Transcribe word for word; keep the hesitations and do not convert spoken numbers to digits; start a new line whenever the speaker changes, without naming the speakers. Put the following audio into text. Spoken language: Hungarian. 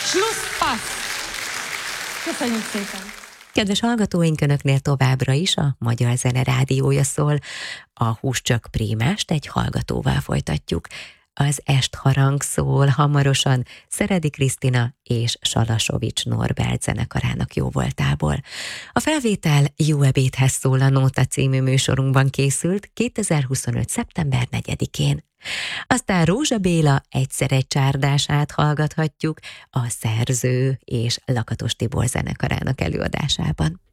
Schlusspass! Köszönjük szépen!
Kedves hallgatóink, önöknél továbbra is a Magyar Zene Rádiója szól. A Hús csak Prímást egy hallgatóval folytatjuk. Az Est harang szól hamarosan Szeredi Krisztina és Salasovics Norbert zenekarának jóvoltából. A felvétel Jó ebédhez szól a Nóta című műsorunkban készült kétezer-huszonöt. szeptember negyedikén. Aztán Rózsa Béla Egyszer egy csárdását hallgathatjuk a Szerző és Lakatos Tibor zenekarának előadásában.